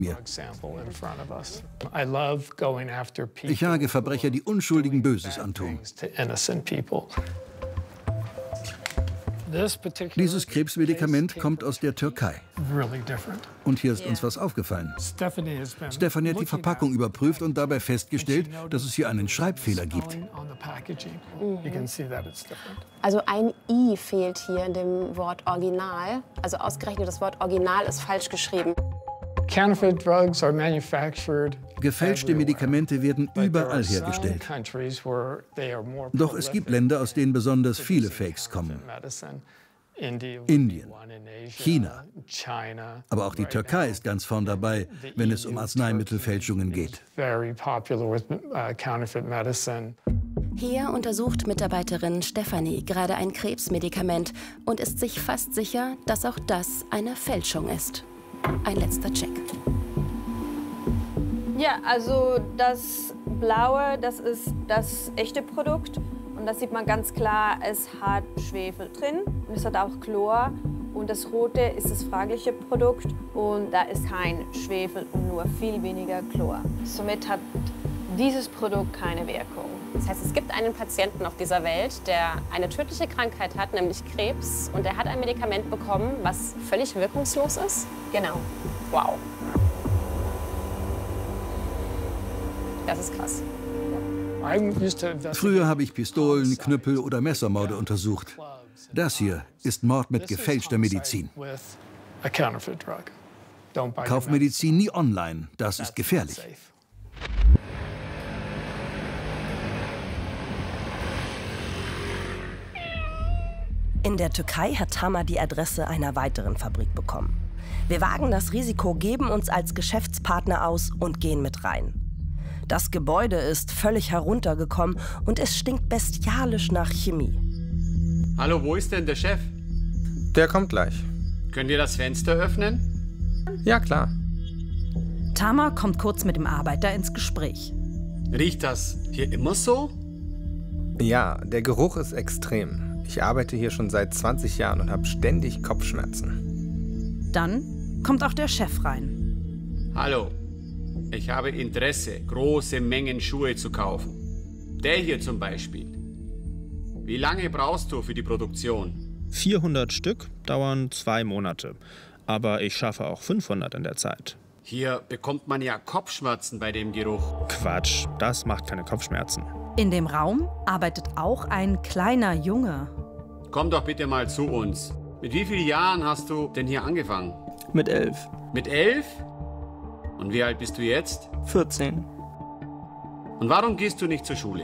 mir. Ich jage Verbrecher, die Unschuldigen Böses antun. Dieses Krebsmedikament kommt aus der Türkei. Und hier ist uns was aufgefallen. Stephanie hat die Verpackung überprüft und dabei festgestellt, dass es hier einen Schreibfehler gibt. Also ein I fehlt hier in dem Wort Original. Also ausgerechnet das Wort Original ist falsch geschrieben. Gefälschte Medikamente werden überall hergestellt. Doch es gibt Länder, aus denen besonders viele Fakes kommen. Indien, China. Aber auch die Türkei ist ganz vorn dabei, wenn es um Arzneimittelfälschungen geht. Hier untersucht Mitarbeiterin Stephanie gerade ein Krebsmedikament und ist sich fast sicher, dass auch das eine Fälschung ist. Ein letzter Check. Ja, also das Blaue, das ist das echte Produkt. Und da sieht man ganz klar, es hat Schwefel drin und es hat auch Chlor. Und das Rote ist das fragliche Produkt und da ist kein Schwefel und nur viel weniger Chlor. Somit hat dieses Produkt keine Wirkung. Das heißt, es gibt einen Patienten auf dieser Welt, der eine tödliche Krankheit hat, nämlich Krebs. Und er hat ein Medikament bekommen, was völlig wirkungslos ist? Genau. Wow. Das ist krass. Früher habe ich Pistolen, Knüppel oder Messermorde untersucht. Das hier ist Mord mit gefälschter Medizin. Kauf Medizin nie online, das ist gefährlich. In der Türkei hat Tama die Adresse einer weiteren Fabrik bekommen. Wir wagen das Risiko, geben uns als Geschäftspartner aus und gehen mit rein. Das Gebäude ist völlig heruntergekommen und es stinkt bestialisch nach Chemie. Hallo, wo ist denn der Chef? Der kommt gleich. Können wir das Fenster öffnen? Ja, klar. Tama kommt kurz mit dem Arbeiter ins Gespräch. Riecht das hier immer so? Ja, der Geruch ist extrem. Ich arbeite hier schon seit 20 Jahren und habe ständig Kopfschmerzen. Dann kommt auch der Chef rein. Hallo, ich habe Interesse, große Mengen Schuhe zu kaufen. Der hier zum Beispiel. Wie lange brauchst du für die Produktion? 400 Stück dauern 2 Monate. Aber ich schaffe auch 500 in der Zeit. Hier bekommt man ja Kopfschmerzen bei dem Geruch. Quatsch, das macht keine Kopfschmerzen. In dem Raum arbeitet auch ein kleiner Junge. Komm doch bitte mal zu uns. Mit wie vielen Jahren hast du denn hier angefangen? Mit 11. Mit 11? Und wie alt bist du jetzt? 14. Und warum gehst du nicht zur Schule?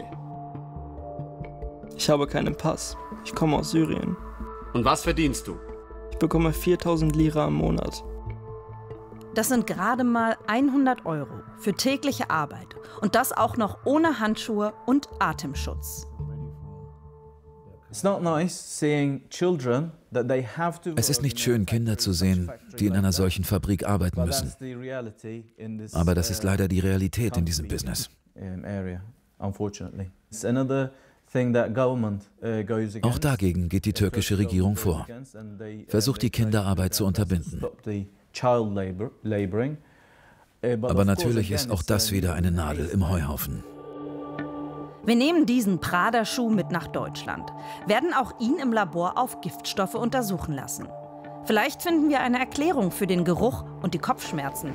Ich habe keinen Pass. Ich komme aus Syrien. Und was verdienst du? Ich bekomme 4000 Lira im Monat. Das sind gerade mal 100 € für tägliche Arbeit. Und das auch noch ohne Handschuhe und Atemschutz. Es ist nicht schön, Kinder zu sehen, die in einer solchen Fabrik arbeiten müssen. Aber das ist leider die Realität in diesem Business. Auch dagegen geht die türkische Regierung vor. Versucht, die Kinderarbeit zu unterbinden. Aber natürlich ist auch das wieder eine Nadel im Heuhaufen. Wir nehmen diesen Prada-Schuh mit nach Deutschland, werden auch ihn im Labor auf Giftstoffe untersuchen lassen. Vielleicht finden wir eine Erklärung für den Geruch und die Kopfschmerzen.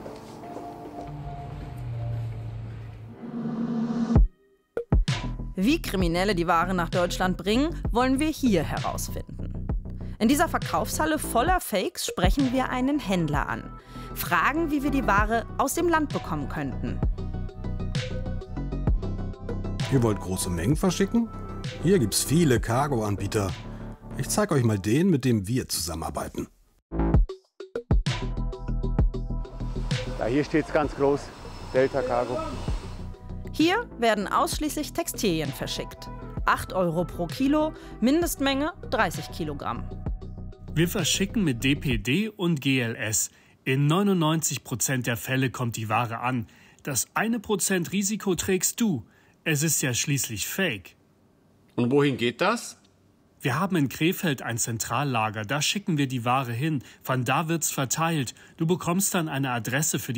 Wie Kriminelle die Ware nach Deutschland bringen, wollen wir hier herausfinden. In dieser Verkaufshalle voller Fakes sprechen wir einen Händler an. Fragen, wie wir die Ware aus dem Land bekommen könnten. Ihr wollt große Mengen verschicken? Hier gibt's viele Cargo-Anbieter. Ich zeige euch mal den, mit dem wir zusammenarbeiten. Da hier steht's ganz groß, Delta Cargo. Hier werden ausschließlich Textilien verschickt. 8 € pro Kilo, Mindestmenge 30 Kilogramm. Wir verschicken mit DPD und GLS. In 99% der Fälle kommt die Ware an. Das 1% Risiko trägst du. Es ist ja schließlich Fake. Und wohin geht das? Wir haben in Krefeld ein Zentrallager. Da schicken wir die Ware hin. Von da wird's verteilt. Du bekommst dann eine Adresse für die